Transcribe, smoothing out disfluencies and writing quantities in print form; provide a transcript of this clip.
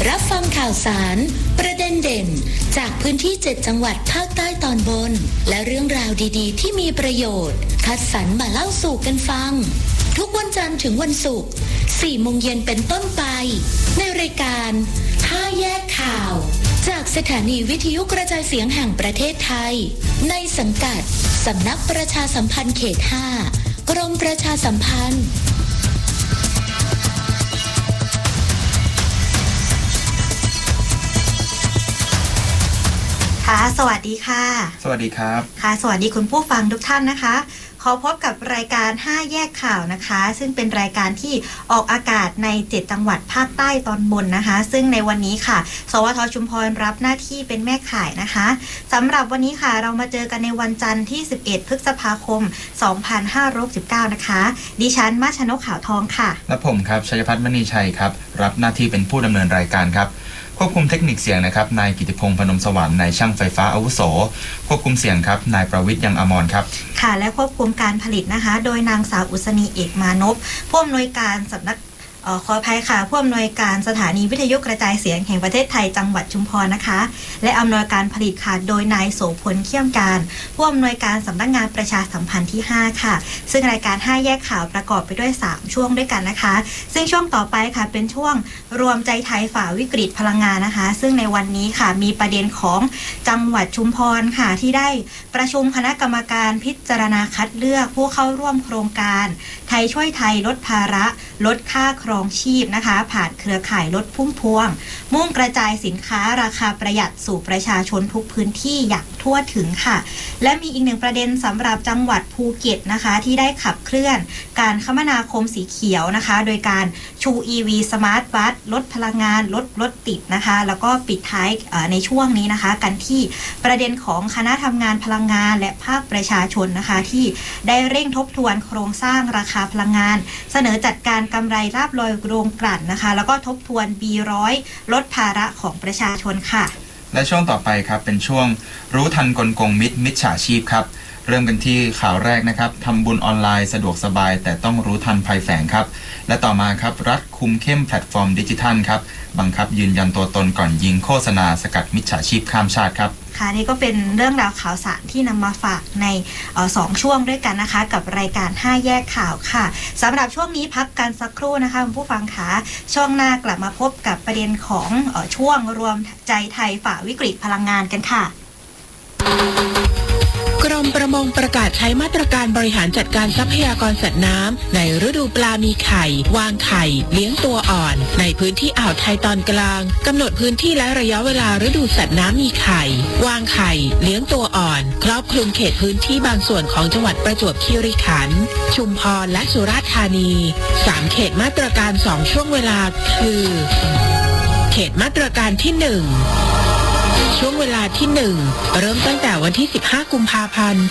รับฟังข่าวสารประเด็นเด่นจากพื้นที่7จังหวัดภาคใต้ตอนบนและเรื่องราวดีๆที่มีประโยชน์คัดสรรมาเล่าสู่กันฟังทุกวันจันทร์ถึงวันศุกร์ 4 โมงเย็นเป็นต้นไปในรายการ5แยกข่าวจากสถานีวิทยุกระจายเสียงแห่งประเทศไทยในสังกัดสำนักประชาสัมพันธ์เขต 5 กรมประชาสัมพันธ์ค่ะสวัสดีค่ะสวัสดีครับค่ะสวัสดีคุณผู้ฟังทุกท่านนะคะขอพบกับรายการ5แยกข่าวนะคะซึ่งเป็นรายการที่ออกอากาศใน7จังหวัดภาคใต้ตอนบนนะคะซึ่งในวันนี้ค่ะสวท.ชุมพรรับหน้าที่เป็นแม่ข่ายนะคะสำหรับวันนี้ค่ะเรามาเจอกันในวันจันทร์ที่11พฤษภาคม2569นะคะดิฉันมาชนกขาวทองค่ะและผมครับชัยพัฒน์มณีชัยครับรับหน้าที่เป็นผู้ดำเนินรายการครับควบคุมเทคนิคเสียงนะครับนายกิติพงษ์พนมสวรรค์นายช่างไฟฟ้าอาวุโสควบคุมเสียงครับนายประวิทย์ยังอมรครับค่ะและควบคุมการผลิตนะคะโดยนางสาวอุษณีเอกมานพผู้อำนวยการสำนักขออภัยค่ะผู้อำนวยการสถานีวิทยุกระจายเสียงแห่งประเทศไทยจังหวัดชุมพรนะคะและอำนวยการผลิตค่ะโดยนายโสพลเขี้ยมการผู้อำนวยการสำนักงานประชาสัมพันธ์ที่5ค่ะซึ่งรายการ5แยกข่าวประกอบไปด้วย3ช่วงด้วยกันนะคะซึ่งช่วงต่อไปค่ะเป็นช่วงรวมใจไทยฝ่าวิกฤตพลังงานนะคะซึ่งในวันนี้ค่ะมีประเด็นของจังหวัดชุมพรค่ะที่ได้ประชุมคณะกรรมการพิจารณาคัดเลือกผู้เข้าร่วมโครงการไทยช่วยไทยลดภาระลดค่าครองชีพนะคะผ่านเครือข่ายลดพุ่มพวงมุ่งกระจายสินค้าราคาประหยัดสู่ประชาชนทุกพื้นที่อย่างทั่วถึงค่ะและมีอีกหนึ่งประเด็นสำหรับจังหวัดภูเก็ตนะคะที่ได้ขับเคลื่อนการคมนาคมสีเขียวนะคะโดยการชู EV Smart Bus ลดพลังงานลดรถติดนะคะแล้วก็ปิดท้ายในช่วงนี้นะคะกันที่ประเด็นของคณะทำงานพลังงานและภาคประชาชนนะคะที่ได้เร่งทบทวนโครงสร้างราคาพลังงานเสนอจัดการกำไรราบลอยโรงกลั่นนะคะแล้วก็ทบทวน B100 ลดภาระของประชาชนค่ะและช่วงต่อไปครับเป็นช่วงรู้ทันกลโกงมิจฉาชีพครับเริ่มกันที่ข่าวแรกนะครับทำบุญออนไลน์สะดวกสบายแต่ต้องรู้ทันภัยแฝงครับและต่อมาครับรัฐคุมเข้มแพลตฟอร์มดิจิทัลครับบังคับยืนยันตัวตนก่อนยิงโฆษณาสกัดมิจฉาชีพข้ามชาติครับค่ะนี่ก็เป็นเรื่องราวข่าวสารที่นำมาฝากใน2ช่วงด้วยกันนะคะกับรายการ5แยกข่าวค่ะสำหรับช่วงนี้พักกันสักครู่นะคะคุณผู้ฟังคะช่วงหน้ากลับมาพบกับประเด็นของช่วงรวมใจไทยฝ่าวิกฤตพลังงานกันค่ะกรมประมงประกาศใช้มาตรการบริหารจัดการทรัพยากรสัตว์น้ำในฤดูปลามีไข่วางไข่เลี้ยงตัวอ่อนในพื้นที่อ่าวไทยตอนกลางกำหนดพื้นที่และระยะเวลาฤดูสัตว์น้ำมีไข่วางไข่เลี้ยงตัวอ่อนครอบคลุมเขตพื้นที่บางส่วนของจังหวัดประจวบคีรีขันธ์ชุมพรและสุราษฎร์ธานี3เขตมาตรการ2ช่วงเวลาคือเขตมาตรการที่1ช่วงเวลาที่1เริ่มตั้งแต่วันที่15กุมภาพันธ์